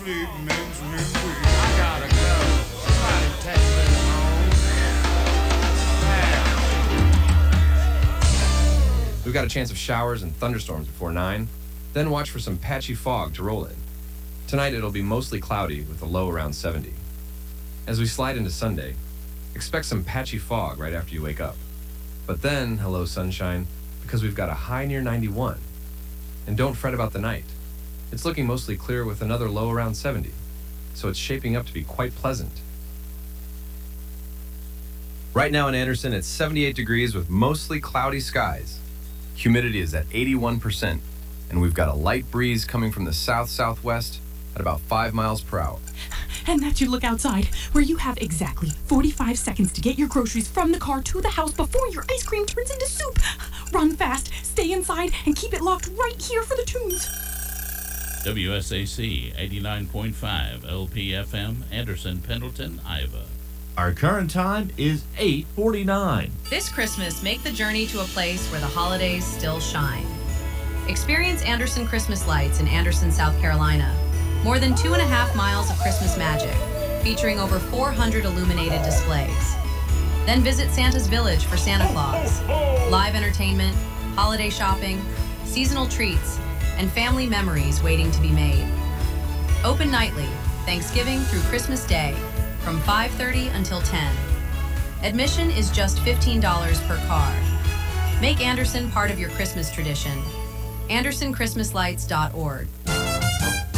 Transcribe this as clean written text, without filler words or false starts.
I gotta go. Somebody take me home. We've got a chance of showers and thunderstorms before 9, then watch for some patchy fog to roll in. Tonight it'll be mostly cloudy with a low around 70. As we slide into Sunday, expect some patchy fog right after you wake up. But then, hello sunshine, because we've got a high near 91. And don't fret about the night. It's looking mostly clear with another low around 70, so it's shaping up to be quite pleasant. Right now in Anderson, it's 78 degrees with mostly cloudy skies. Humidity is at 81%, and we've got a light breeze coming from the south-southwest at about 5 miles per hour. And that you look outside, where you have exactly 45 seconds to get your groceries from the car to the house before your ice cream turns into soup. Run fast, stay inside, and keep it locked right here for the tunes. WSAC 89.5 LPFM, Anderson, Pendleton, Iowa. Our current time is 8:49. This Christmas, make the journey to a place where the holidays still shine. Experience Anderson Christmas Lights in Anderson, South Carolina. More than 2.5 miles of Christmas magic, featuring over 400 illuminated displays. Then visit Santa's Village for Santa Claus. Live entertainment, holiday shopping, seasonal treats, and family memories waiting to be made. Open nightly, Thanksgiving through Christmas Day, from 5:30 until 10. Admission is just $15 per car. Make Anderson part of your Christmas tradition. AndersonChristmasLights.org.